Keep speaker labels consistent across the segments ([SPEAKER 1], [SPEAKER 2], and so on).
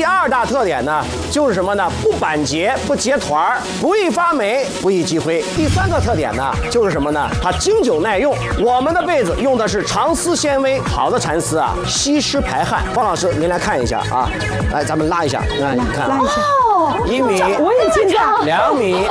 [SPEAKER 1] 二大特点呢，就是什么呢？不板结、不结团、不易发霉、不易积灰。第三个特点呢，就是什么呢？它经久耐用。我们的被子用的是长丝纤维，好的蚕丝啊，吸湿排汗。方老师，您来看一下啊，来，咱们拉一下，你看，
[SPEAKER 2] 拉一下。
[SPEAKER 1] 1米，
[SPEAKER 2] 我也紧张。
[SPEAKER 1] 2米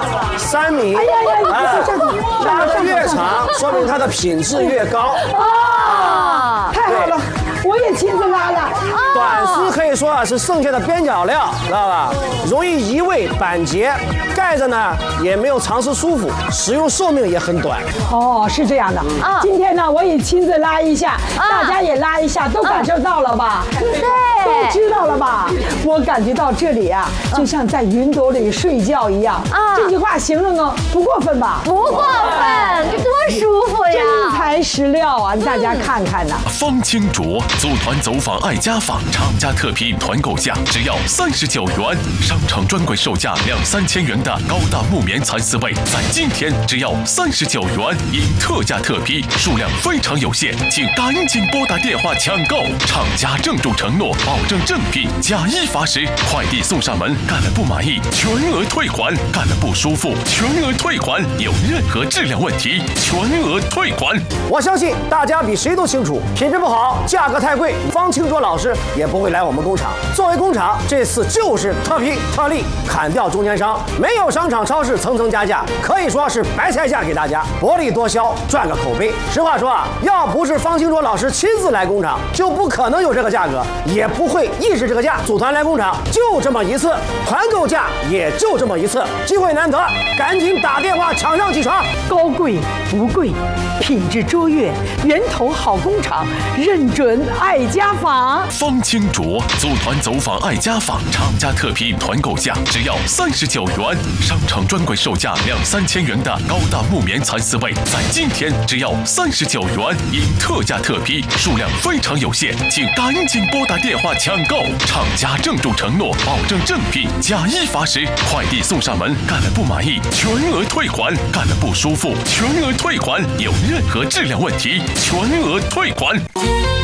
[SPEAKER 1] ，3米，
[SPEAKER 2] 哎呀，
[SPEAKER 1] 拉得越长，说明它的品质越高。
[SPEAKER 2] 啊，太好了，我也亲自拉了。
[SPEAKER 1] 短丝可以说啊是剩下的边角料，知道吧？容易移位板结，盖着呢也没有长时舒服，使用寿命也很短。
[SPEAKER 2] 哦，是这样的。今天呢，我也亲自拉一下，大家也拉一下，都感受到了吧？
[SPEAKER 3] 对，
[SPEAKER 2] 都知道了吧？我感觉到这里啊，就像在云朵里睡觉一样。这句话形容呢不过分吧？
[SPEAKER 3] 不过分，这多舒服呀！
[SPEAKER 2] 真材实料啊，大家看看呐。
[SPEAKER 4] 方清卓组团走访爱家坊，厂家特批团购价只要39元，商场专柜售价2、3千元的高大木棉蚕丝被，在今天只要39元，因特价特批，数量非常有限，请赶紧拨打电话抢购。厂家郑重承诺，保证正品，假一罚10，快递送上门，干了不满意全额退还，干了不舒服全额退还，有任何质量问题全额退还。
[SPEAKER 1] 我相信大家比谁都清楚，品质不好，价格太贵，方清卓老师也不会来我们工厂。作为工厂，这次就是特批特例，砍掉中间商，没有商场超市层层加价，可以说是白菜价给大家，薄利多销，赚个口碑。实话说啊，要不是方清卓老师亲自来工厂，就不可能有这个价格，也不会抑制这个价。组团来工厂就这么一次，团购价也就这么一次，机会难得，赶紧打电话抢上几床。
[SPEAKER 2] 高贵不贵，品质卓越，源头好工厂，认准爱家坊。
[SPEAKER 4] 方清卓组团走访爱家坊，厂家特批团购价只要39元，商场专柜售价2、3千元的高大木棉蚕丝被，在今天只要39元，因特价特批，数量非常有限，请赶紧拨打电话抢购。厂家郑重承诺，保证正品，假一罚10，快递送上门，干了不满意全额退还，干了不舒服全额退还，有任何质量问题全额退还。